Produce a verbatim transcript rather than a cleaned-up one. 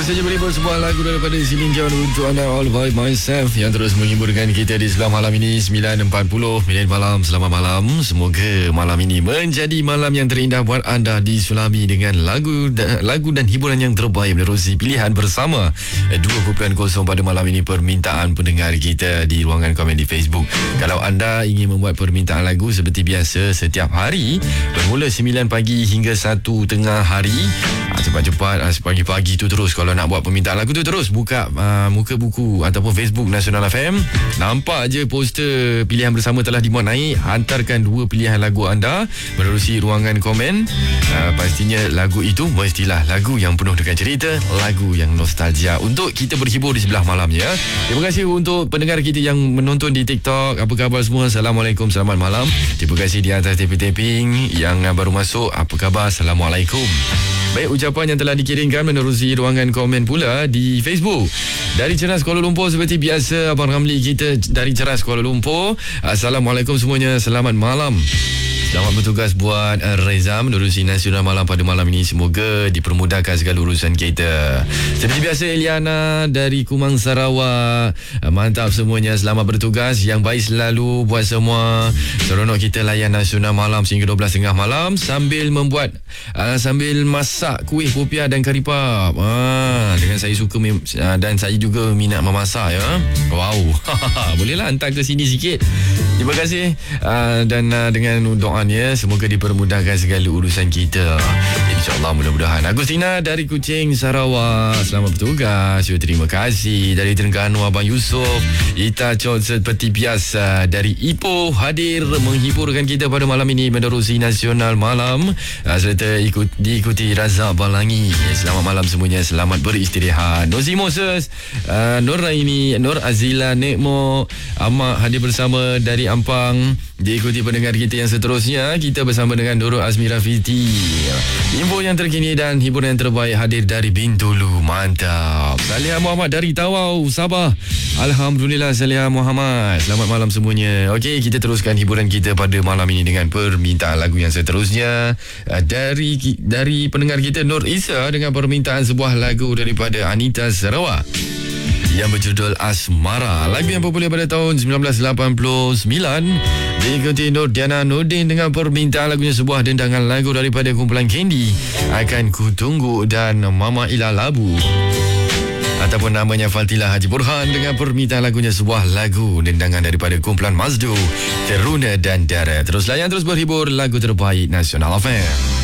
Baru saja berhibur sebuah lagu daripada Celine Dion untuk anda, All By Myself, yang terus menghiburkan kita di sebelah malam ini sembilan empat puluh minit malam. Selamat malam. Semoga malam ini menjadi malam yang terindah buat anda disulami dengan lagu lagu dan hiburan yang terbaik menerusi pilihan bersama dua kosong kosong pada malam ini, permintaan pendengar kita di ruangan komen di Facebook. Kalau anda ingin membuat permintaan lagu seperti biasa setiap hari bermula sembilan pagi hingga satu tengah hari, cepat-cepat pagi-pagi tu terus. Kalau nak buat permintaan lagu tu terus buka uh, muka buku ataupun Facebook Nasional F M. Nampak je poster pilihan bersama telah dimuat naik. Hantarkan dua pilihan lagu anda menerusi ruangan komen. uh, Pastinya lagu itu mestilah lagu yang penuh dengan cerita, lagu yang nostalgia untuk kita berhibur di sebelah malam ya. Terima kasih untuk pendengar kita yang menonton di TikTok. Apa khabar semua? Assalamualaikum, selamat malam. Terima kasih di atas taping-taping yang baru masuk. Apa khabar? Assalamualaikum. Baik, ucapan yang telah dikirimkan menerusi ruangan komen pula di Facebook. Dari Ceras Kuala Lumpur seperti biasa, Abang Ramli kita dari Ceras Kuala Lumpur. Assalamualaikum semuanya, selamat malam. Selamat bertugas buat uh, Reza menerusi Nasional Malam pada malam ini. Semoga dipermudahkan segala urusan kita. Seperti biasa, Eliana dari Kumang, Sarawak. uh, Mantap semuanya, selamat bertugas. Yang baik selalu buat semua. Seronok kita layan Nasional Malam sehingga dua belas tiga puluh malam sambil membuat uh, sambil masak kuih popiah dan kari pap. uh, Dengan saya suka mem- uh, dan saya juga minat memasak ya. Wow. Bolehlah hantar ke sini sikit. Terima kasih. uh, Dan uh, dengan doa ya, semoga dipermudahkan segala urusan kita, InsyaAllah, mudah-mudahan. Agustina dari Kuching, Sarawak, selamat bertugas. Terima kasih. Dari Terengganu, Abang Yusof. Ita Chot seperti biasa dari Ipoh hadir menghiburkan kita pada malam ini menerusi Nasional Malam, serta ikut, diikuti Razak Balangi. Selamat malam semuanya, selamat beristirahat. Nozi Moses, uh, Nur Raini, Nur Azila, Nekmo Ahmad hadir bersama dari Ampang. Diikuti pendengar kita yang seterusnya, kita bersama dengan Nurul Azmi Rafiti. Info yang terkini dan hiburan yang terbaik hadir dari Bintulu. Mantap. Salihah Muhammad dari Tawau, Sabah. Alhamdulillah, Salihah Muhammad. Selamat malam semuanya. Okey, kita teruskan hiburan kita pada malam ini dengan permintaan lagu yang seterusnya dari dari pendengar kita Nur Isa dengan permintaan sebuah lagu daripada Anita Sarawak yang berjudul Asmara. Lagu yang popular pada tahun sembilan belas lapan puluh sembilan. Diikuti Nur Diana Nordin dengan permintaan lagunya sebuah dendangan lagu daripada kumpulan Candy, Akan Ku Tunggu, dan Mama Ila Labu ataupun namanya Fatilah Haji Burhan dengan permintaan lagunya sebuah lagu dendangan daripada kumpulan Mazdu, Teruna dan Dara. Terus layan, terus berhibur lagu terbaik Nasional F M.